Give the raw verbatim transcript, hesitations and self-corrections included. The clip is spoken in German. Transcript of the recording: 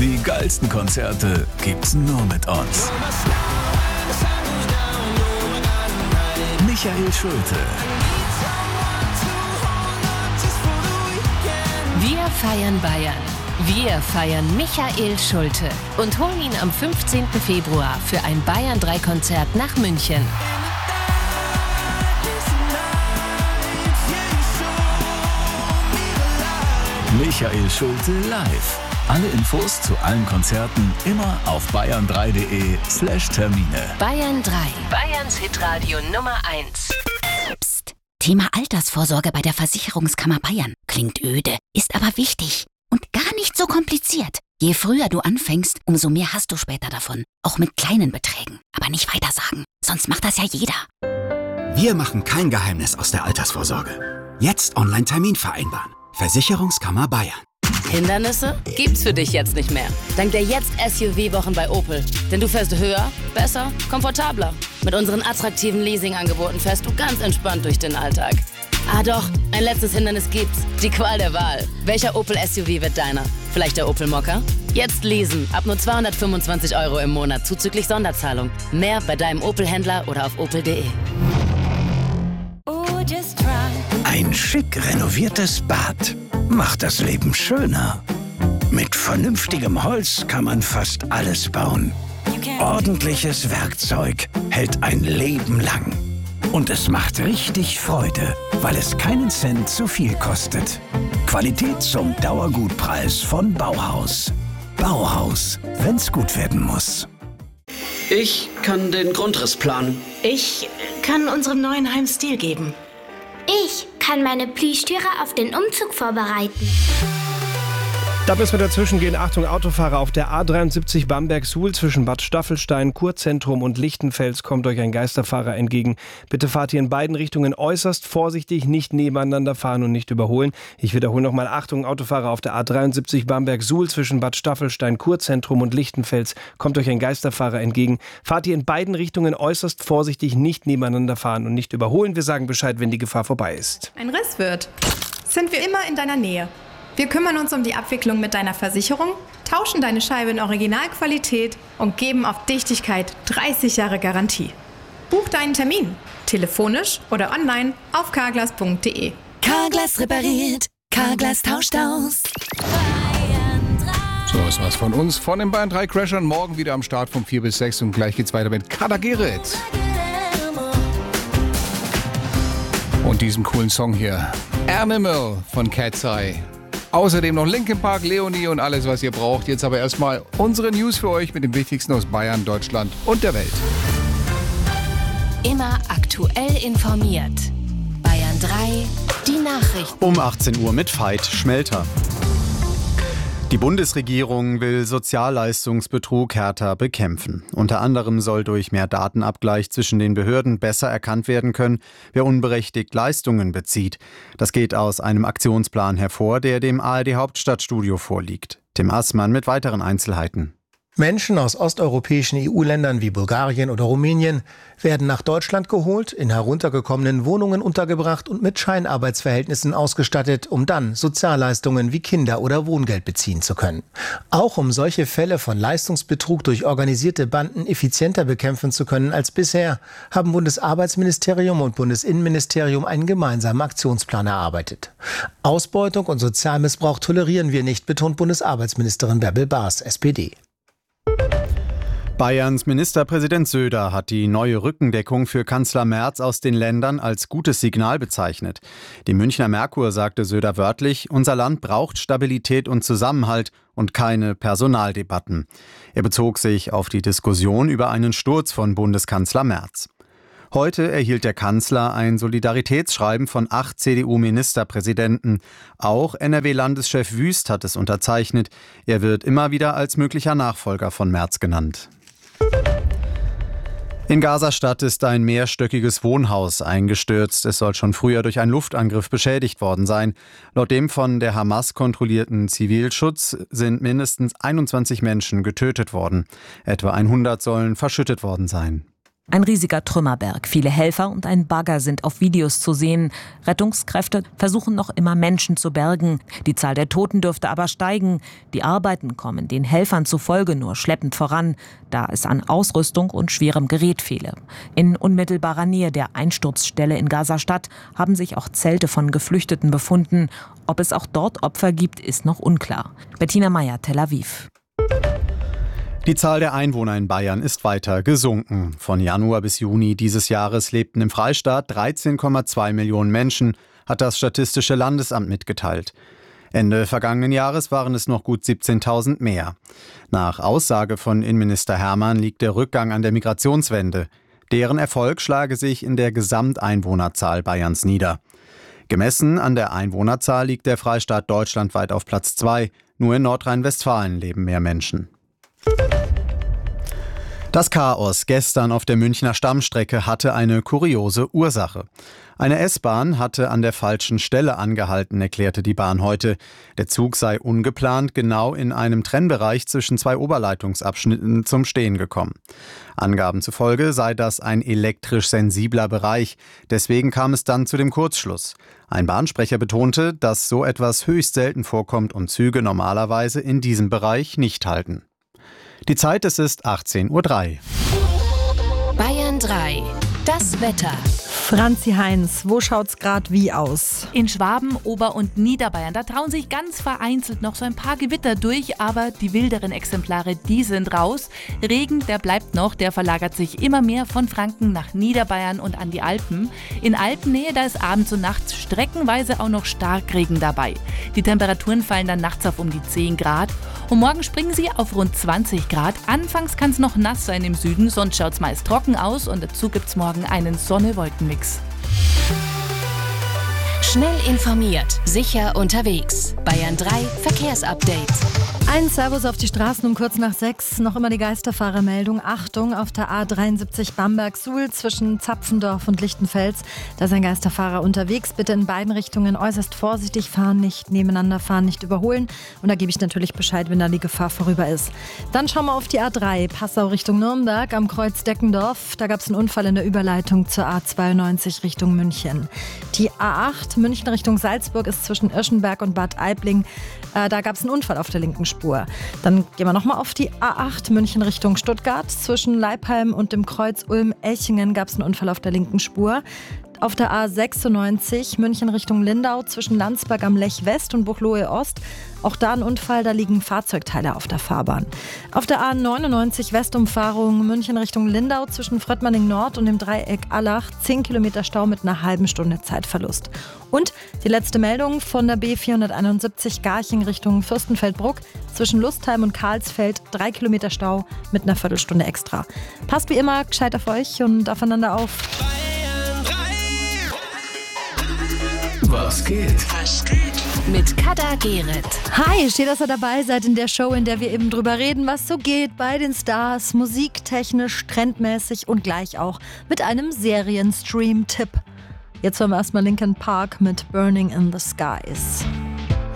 Die geilsten Konzerte gibt's nur mit uns. Michael Schulte. Wir feiern Bayern. Wir feiern Michael Schulte und holen ihn am fünfzehnten Februar für ein Bayern drei Konzert nach München. Michael Schulte live. Alle Infos zu allen Konzerten immer auf bayern drei punkt de slash Termine. Bayern drei. Bayerns Hitradio Nummer eins. Psst. Thema Altersvorsorge bei der Versicherungskammer Bayern. Klingt öde, ist aber wichtig. Und gar nicht so kompliziert. Je früher du anfängst, umso mehr hast du später davon. Auch mit kleinen Beträgen. Aber nicht weitersagen, sonst macht das ja jeder. Wir machen kein Geheimnis aus der Altersvorsorge. Jetzt Online-Termin vereinbaren. Versicherungskammer Bayern. Hindernisse gibt's für dich jetzt nicht mehr. Dank der Jetzt-S U V-Wochen bei Opel. Denn du fährst höher, besser, komfortabler. Mit unseren attraktiven Leasing-Angeboten fährst du ganz entspannt durch den Alltag. Ah doch, ein letztes Hindernis gibt's. Die Qual der Wahl. Welcher Opel S U V wird deiner? Vielleicht der Opel Mokka? Jetzt leasen. Ab nur zweihundertfünfundzwanzig Euro im Monat zuzüglich Sonderzahlung. Mehr bei deinem Opel-Händler oder auf opel punkt de. Ein schick renoviertes Bad macht das Leben schöner. Mit vernünftigem Holz kann man fast alles bauen. Ordentliches Werkzeug hält ein Leben lang. Und es macht richtig Freude, weil es keinen Cent zu viel kostet. Qualität zum Dauergutpreis von Bauhaus. Bauhaus, wenn's gut werden muss. Ich kann den Grundriss planen. Ich kann unserem neuen Heim Stil geben. Ich kann meine Plüschtüre auf den Umzug vorbereiten. Da müssen wir dazwischen gehen. Achtung, Autofahrer, auf der A dreiundsiebzig Bamberg-Suhl zwischen Bad Staffelstein, Kurzentrum und Lichtenfels kommt euch ein Geisterfahrer entgegen. Bitte fahrt hier in beiden Richtungen äußerst vorsichtig, nicht nebeneinander fahren und nicht überholen. Ich wiederhole nochmal, Achtung, Autofahrer, auf der A dreiundsiebzig Bamberg-Suhl zwischen Bad Staffelstein, Kurzentrum und Lichtenfels kommt euch ein Geisterfahrer entgegen. Fahrt hier in beiden Richtungen äußerst vorsichtig, nicht nebeneinander fahren und nicht überholen. Wir sagen Bescheid, wenn die Gefahr vorbei ist. Ein Risswirt. Sind wir immer in deiner Nähe. Wir kümmern uns um die Abwicklung mit deiner Versicherung, tauschen deine Scheibe in Originalqualität und geben auf Dichtigkeit dreißig Jahre Garantie. Buch deinen Termin, telefonisch oder online auf carglass punkt de. Carglass repariert, Carglass tauscht aus. So, ist was von uns, von den Bayern drei Crashern. Morgen wieder am Start von vier bis sechs und gleich geht's weiter mit Kader Gerrit. Und diesem coolen Song hier, Animal von Cat's Eye. Außerdem noch Linkin Park, Leonie und alles, was ihr braucht. Jetzt aber erstmal unsere News für euch mit dem Wichtigsten aus Bayern, Deutschland und der Welt. Immer aktuell informiert. Bayern drei, die Nachrichten. Um achtzehn Uhr mit Veit Schmelter. Die Bundesregierung will Sozialleistungsbetrug härter bekämpfen. Unter anderem soll durch mehr Datenabgleich zwischen den Behörden besser erkannt werden können, wer unberechtigt Leistungen bezieht. Das geht aus einem Aktionsplan hervor, der dem A R D-Hauptstadtstudio vorliegt. Tim Assmann mit weiteren Einzelheiten. Menschen aus osteuropäischen E U-Ländern wie Bulgarien oder Rumänien werden nach Deutschland geholt, in heruntergekommenen Wohnungen untergebracht und mit Scheinarbeitsverhältnissen ausgestattet, um dann Sozialleistungen wie Kinder- oder Wohngeld beziehen zu können. Auch um solche Fälle von Leistungsbetrug durch organisierte Banden effizienter bekämpfen zu können als bisher, haben Bundesarbeitsministerium und Bundesinnenministerium einen gemeinsamen Aktionsplan erarbeitet. Ausbeutung und Sozialmissbrauch tolerieren wir nicht, betont Bundesarbeitsministerin Bärbel Baas, S P D. Bayerns Ministerpräsident Söder hat die neue Rückendeckung für Kanzler Merz aus den Ländern als gutes Signal bezeichnet. Die Münchner Merkur sagte Söder wörtlich, unser Land braucht Stabilität und Zusammenhalt und keine Personaldebatten. Er bezog sich auf die Diskussion über einen Sturz von Bundeskanzler Merz. Heute erhielt der Kanzler ein Solidaritätsschreiben von acht C D U-Ministerpräsidenten. Auch N R W-Landeschef Wüst hat es unterzeichnet. Er wird immer wieder als möglicher Nachfolger von Merz genannt. In Gaza-Stadt ist ein mehrstöckiges Wohnhaus eingestürzt. Es soll schon früher durch einen Luftangriff beschädigt worden sein. Laut dem von der Hamas kontrollierten Zivilschutz sind mindestens einundzwanzig Menschen getötet worden. Etwa hundert sollen verschüttet worden sein. Ein riesiger Trümmerberg, viele Helfer und ein Bagger sind auf Videos zu sehen. Rettungskräfte versuchen noch immer Menschen zu bergen. Die Zahl der Toten dürfte aber steigen. Die Arbeiten kommen den Helfern zufolge nur schleppend voran, da es an Ausrüstung und schwerem Gerät fehle. In unmittelbarer Nähe der Einsturzstelle in Gaza-Stadt haben sich auch Zelte von Geflüchteten befunden. Ob es auch dort Opfer gibt, ist noch unklar. Bettina Meyer, Tel Aviv. Die Zahl der Einwohner in Bayern ist weiter gesunken. Von Januar bis Juni dieses Jahres lebten im Freistaat dreizehn Komma zwei Millionen Menschen, hat das Statistische Landesamt mitgeteilt. Ende vergangenen Jahres waren es noch gut siebzehntausend mehr. Nach Aussage von Innenminister Hermann liegt der Rückgang an der Migrationswende. Deren Erfolg schlage sich in der Gesamteinwohnerzahl Bayerns nieder. Gemessen an der Einwohnerzahl liegt der Freistaat deutschlandweit auf Platz zwei. Nur in Nordrhein-Westfalen leben mehr Menschen. Das Chaos gestern auf der Münchner Stammstrecke hatte eine kuriose Ursache. Eine S-Bahn hatte an der falschen Stelle angehalten, erklärte die Bahn heute. Der Zug sei ungeplant genau in einem Trennbereich zwischen zwei Oberleitungsabschnitten zum Stehen gekommen. Angaben zufolge sei das ein elektrisch sensibler Bereich. Deswegen kam es dann zu dem Kurzschluss. Ein Bahnsprecher betonte, dass so etwas höchst selten vorkommt und Züge normalerweise in diesem Bereich nicht halten. Die Zeit, es ist achtzehn Uhr drei. Bayern drei. Das Wetter. Franzi Heinz, wo schaut's gerade wie aus? In Schwaben, Ober- und Niederbayern, da trauen sich ganz vereinzelt noch so ein paar Gewitter durch, aber die wilderen Exemplare, die sind raus. Regen, der bleibt noch, der verlagert sich immer mehr von Franken nach Niederbayern und an die Alpen. In Alpennähe, da ist abends und nachts streckenweise auch noch Starkregen dabei. Die Temperaturen fallen dann nachts auf um die zehn Grad und morgen springen sie auf rund zwanzig Grad. Anfangs kann es noch nass sein im Süden, sonst schaut's meist trocken aus und dazu gibt's morgen einen Sonne-Wolken-Mix. Schnell informiert, sicher unterwegs. Bayern drei Verkehrsupdate. Ein Servus auf die Straßen um kurz nach sechs. Noch immer die Geisterfahrermeldung. Achtung, auf der A dreiundsiebzig Bamberg-Suhl zwischen Zapfendorf und Lichtenfels. Da ist ein Geisterfahrer unterwegs. Bitte in beiden Richtungen äußerst vorsichtig fahren, nicht nebeneinander fahren, nicht überholen. Und da gebe ich natürlich Bescheid, wenn da die Gefahr vorüber ist. Dann schauen wir auf die A drei, Passau Richtung Nürnberg am Kreuz Deckendorf. Da gab es einen Unfall in der Überleitung zur A zweiundneunzig Richtung München. Die A acht München Richtung Salzburg ist zwischen Irschenberg und Bad Aibling. Äh, da gab es einen Unfall auf der linken Spur. Dann gehen wir nochmal auf die A acht München Richtung Stuttgart. Zwischen Leipheim und dem Kreuz Ulm-Elchingen gab es einen Unfall auf der linken Spur. Auf der A sechsundneunzig München Richtung Lindau zwischen Landsberg am Lech West und Buchloe Ost. Auch da ein Unfall, da liegen Fahrzeugteile auf der Fahrbahn. Auf der A neunundneunzig Westumfahrung München Richtung Lindau zwischen Fröttmanning Nord und dem Dreieck Allach zehn Kilometer Stau mit einer halben Stunde Zeitverlust. Und die letzte Meldung von der B vierhunderteinundsiebzig Garching Richtung Fürstenfeldbruck zwischen Lustheim und Karlsfeld drei Kilometer Stau mit einer Viertelstunde extra. Passt wie immer gescheit auf euch und aufeinander auf. Was geht? Was geht? Mit Kada Gerrit. Hi, schön, dass ihr dabei seid in der Show, in der wir eben drüber reden, was so geht bei den Stars, musiktechnisch, trendmäßig und gleich auch mit einem Serienstream-Tipp. Jetzt hören wir erstmal Linkin Park mit Burning in the Skies.